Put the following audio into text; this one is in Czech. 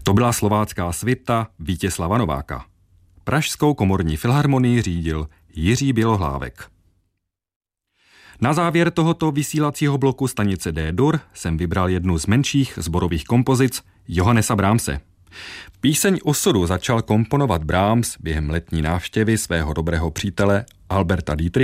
To byla slovácká svita Vítězslava Nováka. Pražskou komorní filharmonii řídil Jiří Bělohlávek. Na závěr tohoto vysílacího bloku stanice D-dur jsem vybral jednu z menších sborových kompozic Johannesa Brahmse. Píseň Osudu začal komponovat Brahms během letní návštěvy svého dobrého přítele Alberta Dietricha